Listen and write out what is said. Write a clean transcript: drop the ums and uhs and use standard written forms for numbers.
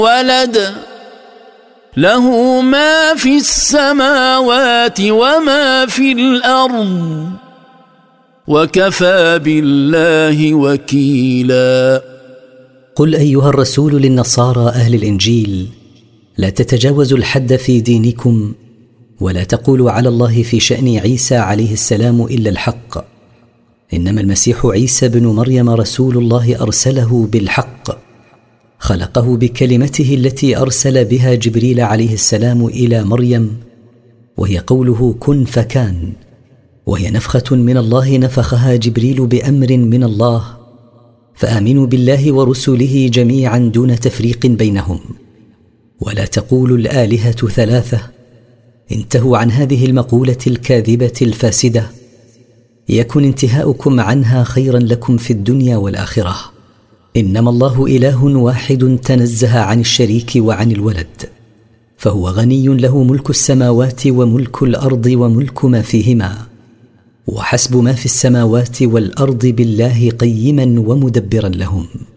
ولد له ما في السماوات وما في الأرض وكفى بالله وكيلا. قل أيها الرسول للنصارى أهل الإنجيل: لا تتجاوزوا الحد في دينكم، ولا تقولوا على الله في شأن عيسى عليه السلام إلا الحق، إنما المسيح عيسى بن مريم رسول الله أرسله بالحق، خلقه بكلمته التي أرسل بها جبريل عليه السلام إلى مريم، وهي قوله كن فكان، وهي نفخة من الله نفخها جبريل بأمر من الله، فآمنوا بالله ورسله جميعا دون تفريق بينهم، ولا تقولوا الآلهة ثلاثة، انتهوا عن هذه المقولة الكاذبة الفاسدة، يكن انتهاؤكم عنها خيرا لكم في الدنيا والآخرة. إنما الله إله واحد تنزه عن الشريك وعن الولد، فهو غني له ملك السماوات وملك الأرض وملك ما فيهما، وحسب ما في السماوات والأرض بالله قيما ومدبرا لهم.